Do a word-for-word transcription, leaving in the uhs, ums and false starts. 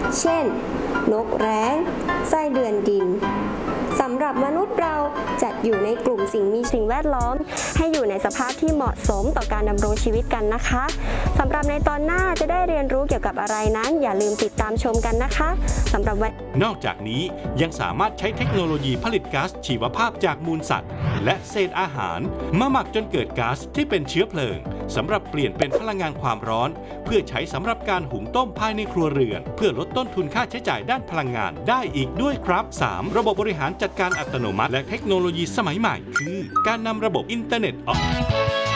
เช่นนกแร้งไส้เดือนดินสำหรับมนุษย์เราจัดอยู่ในกลุ่มสิ่งมีสิ่งแวดล้อมให้อยู่ในสภาพที่เหมาะสมต่อการดำรงชีวิตกันนะคะสำหรับในตอนหน้าจะได้เรียนรู้เกี่ยวกับอะไรนั้นอย่าลืมติดตามชมกันนะคะสำหรับวันนอกจากนี้ยังสามารถใช้เทคโนโลยีผลิตก๊าซชีวภาพจากมูลสัตว์และเศษอาหารมาหมักจนเกิดก๊าซที่เป็นเชื้อเพลิงสำหรับเปลี่ยนเป็นพลังงานความร้อนเพื่อใช้สำหรับการหุงต้มภายในครัวเรือนเพื่อลดต้นทุนค่าใช้จ่ายด้านพลังงานได้อีกด้วยครับ สาม ระบบบริหารจัดการอัตโนมัติและเทคโนโลยีสมัยใหม่คือการนำระบบอินเทอร์เน็ต